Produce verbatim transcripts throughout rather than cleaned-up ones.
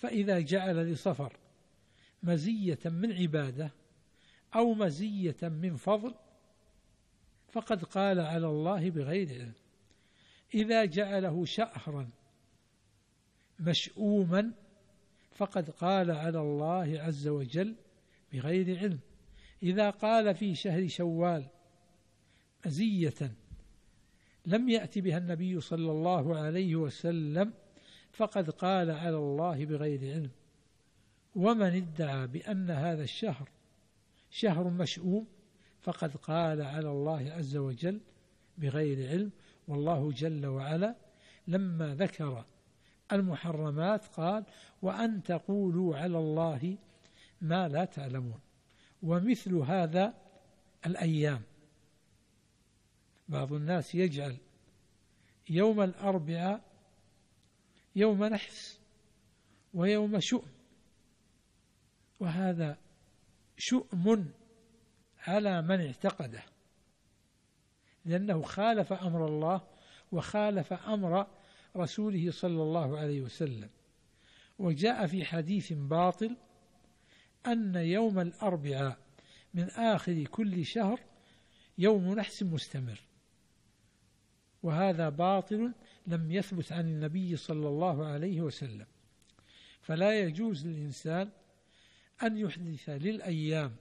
فإذا جعل لصفر مزية من عبادة أو مزية من فضل فقد قال على الله بغير علم. إذا جعله شهرا مشؤوما فقد قال على الله عز وجل بغير علم. إذا قال في شهر شوال مزية لم يأتي بها النبي صلى الله عليه وسلم فقد قال على الله بغير علم. ومن ادعى بأن هذا الشهر شهر مشؤوم فقد قال على الله عز وجل بغير علم. والله جل وعلا لما ذكر المحرمات قال وأن تقولوا على الله ما لا تعلمون. ومثل هذا الأيام، بعض الناس يجعل يوم الأربعاء يوم نحس ويوم شؤم، وهذا شؤم على من اعتقده، لأنه خالف أمر الله وخالف أمر رسوله صلى الله عليه وسلم. وجاء في حديث باطل أن يوم الأربعاء من آخر كل شهر يوم نحس مستمر، وهذا باطل لم يثبت عن النبي صلى الله عليه وسلم. فلا يجوز للإنسان أن يحدث للأيام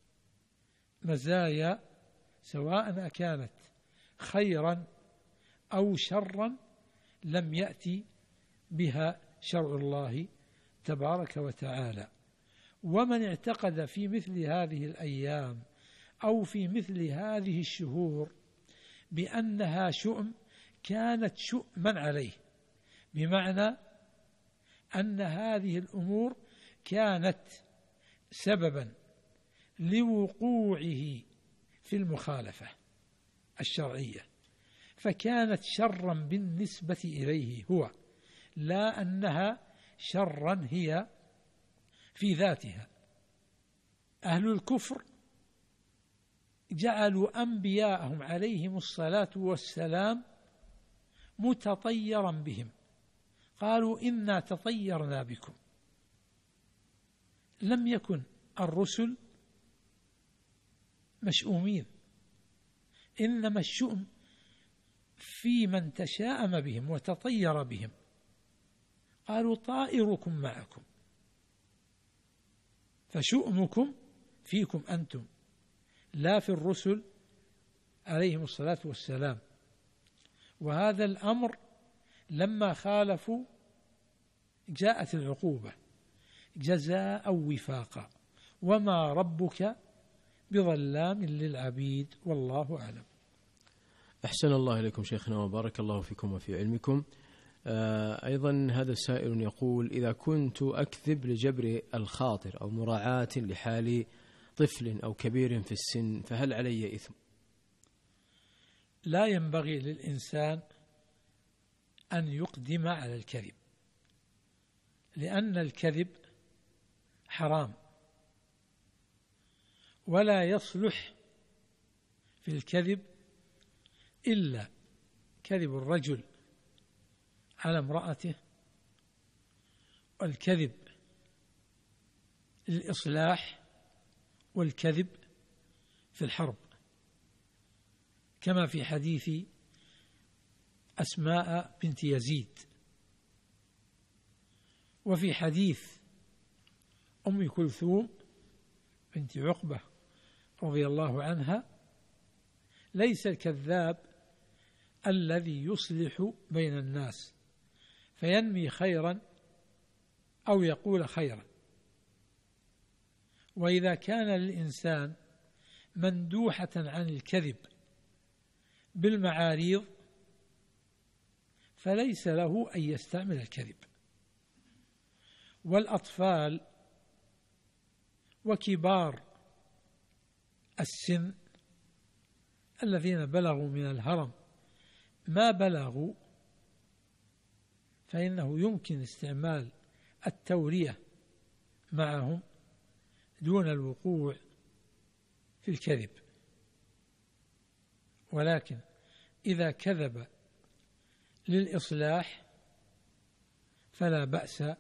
مزايا سواء كانت خيرا أو شرا لم يأتي بها شرع الله تبارك وتعالى. ومن اعتقد في مثل هذه الأيام أو في مثل هذه الشهور بأنها شؤم كانت شؤما عليه، بمعنى أن هذه الأمور كانت سببا لوقوعه في المخالفة الشرعية، فكانت شرا بالنسبة إليه هو، لا أنها شرا هي في ذاتها. أهل الكفر جعلوا أنبياءهم عليهم الصلاة والسلام متطيرا بهم، قالوا إنا تطيرنا بكم. لم يكن الرسل مشؤومين، إنما الشؤم في من تشاءم بهم وتطير بهم. قالوا طائركم معكم، فشؤمكم فيكم أنتم لا في الرسل عليهم الصلاة والسلام. وهذا الأمر لما خالفوا جاءت العقوبة جزاء وفاقا، وما ربك بظلام للعبيد، والله أعلم. أحسن الله إليكم شيخنا وبارك الله فيكم وفي علمكم. آه أيضا هذا السائل يقول: إذا كنت أكذب لجبر الخاطر أو مراعاة لحال طفل أو كبير في السن فهل علي إثم؟ لا ينبغي للإنسان أن يقدم على الكذب، لأن الكذب حرام، ولا يصلح في الكذب إلا كذب الرجل على امرأته، والكذب للإصلاح، والكذب في الحرب، كما في حديث أسماء بنت يزيد، وفي حديث أم كلثوم بنت عقبة رضي الله عنها: ليس الكذاب الذي يصلح بين الناس فينمي خيرا أو يقول خيرا. وإذا كان للإنسان مندوحة عن الكذب بالمعاريض فليس له أن يستعمل الكذب. والأطفال وكبار السن الذين بلغوا من الهرم ما بلغوا فإنه يمكن استعمال التورية معهم دون الوقوع في الكذب. ولكن إذا كذب للإصلاح فلا بأس